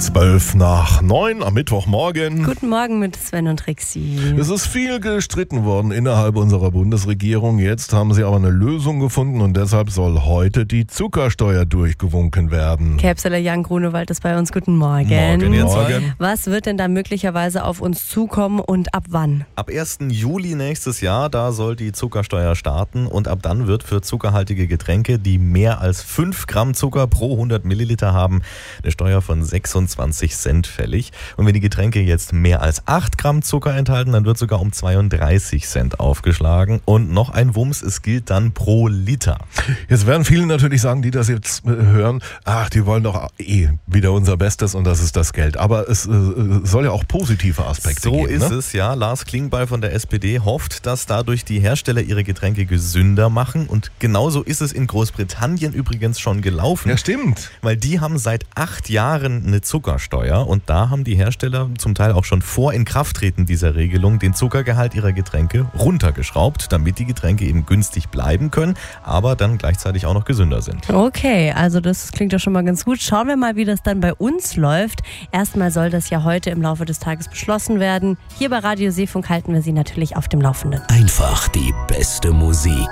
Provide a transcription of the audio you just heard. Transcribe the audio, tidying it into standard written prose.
8:12 am Mittwochmorgen. Guten Morgen mit Sven und Trixi. Es ist viel gestritten worden innerhalb unserer Bundesregierung. Jetzt haben sie aber eine Lösung gefunden und deshalb soll heute die Zuckersteuer durchgewunken werden. Käpseler Jan Grunewald ist bei uns. Guten Morgen. Morgen. Was wird denn da möglicherweise auf uns zukommen und ab wann? Ab 1. Juli nächstes Jahr, da soll die Zuckersteuer starten und ab dann wird für zuckerhaltige Getränke, die mehr als 5 Gramm Zucker pro 100 Milliliter haben, eine Steuer von 26 Cent fällig. Und wenn die Getränke jetzt mehr als 8 Gramm Zucker enthalten, dann wird sogar um 32 Cent aufgeschlagen. Und noch ein Wumms, es gilt dann pro Liter. Jetzt werden viele natürlich sagen, die das jetzt hören, die wollen doch wieder unser Bestes und das ist das Geld. Aber es soll ja auch positive Aspekte geben. So ist es, ja. Lars Klingbeil von der SPD hofft, dass dadurch die Hersteller ihre Getränke gesünder machen. Und genauso ist es in Großbritannien übrigens schon gelaufen. Ja, stimmt. Weil die haben seit 8 Jahren eine Zuckersteuer und da haben die Hersteller zum Teil auch schon vor Inkrafttreten dieser Regelung den Zuckergehalt ihrer Getränke runtergeschraubt, damit die Getränke eben günstig bleiben können, aber dann gleichzeitig auch noch gesünder sind. Okay, also das klingt doch schon mal ganz gut. Schauen wir mal, wie das dann bei uns läuft. Erstmal soll das ja heute im Laufe des Tages beschlossen werden. Hier bei Radio Seefunk halten wir Sie natürlich auf dem Laufenden. Einfach die beste Musik